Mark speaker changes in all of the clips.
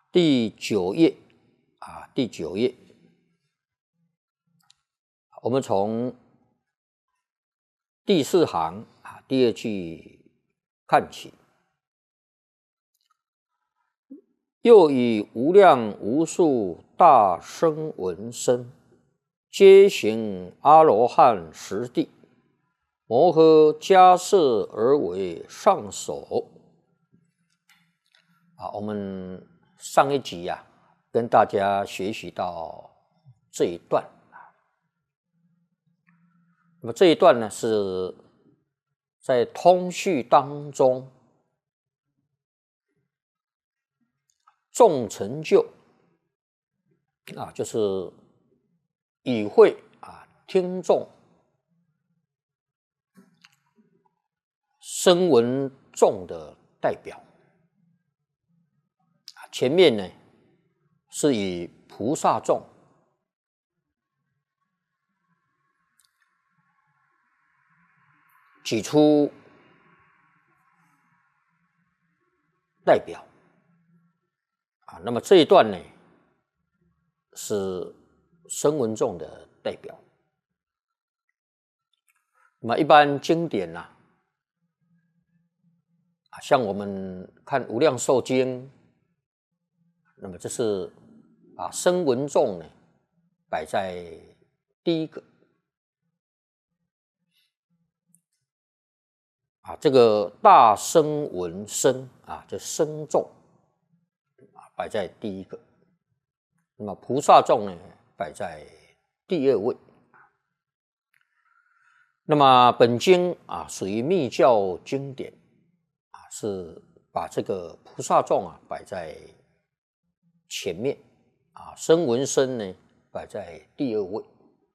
Speaker 1: 第9页第9页，我们从第4行第2句看起。又以无量无数大声闻身，皆行阿罗汉实地，摩诃迦摄而为上首。我们上一集跟大家学习到这一段。那么这一段呢，是在通序当中众成就就是与会听众声闻众的代表。前面呢是以菩萨众举出代表那么这一段呢是声闻众的代表。那么一般经典像我们看《无量寿经》，那么这是声闻众呢摆在第一个这个大声闻身这声众摆在第一个，那么菩萨众呢摆在第2位。那么本经属于密教经典是把这个菩萨众摆在前面声闻身呢摆在第2位。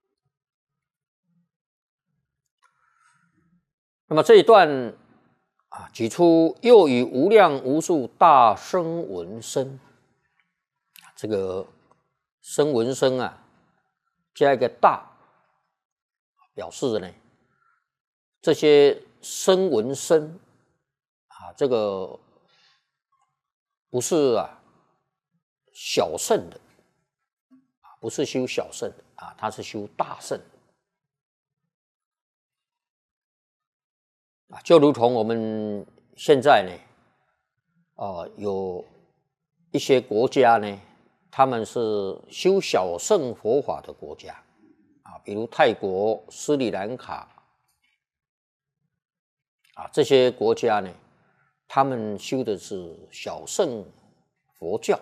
Speaker 1: 那么这一段举出又以无量无数大声闻身，这个声闻身加一个大，表示呢这些声闻身这个不是小乘的，不是修小乘的它是修大乘的。就如同我们现在呢有一些国家呢，他们是修小乘佛法的国家比如泰国、斯里兰卡这些国家呢，他们修的是小乘佛教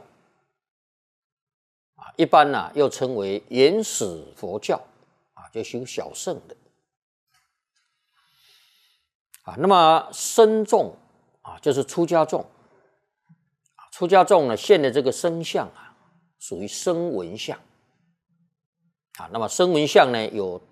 Speaker 1: 一般又称为原始佛教就修小乘的那么身众就是出家众，出家众呢现的这个身相属于声闻相那么声闻相呢有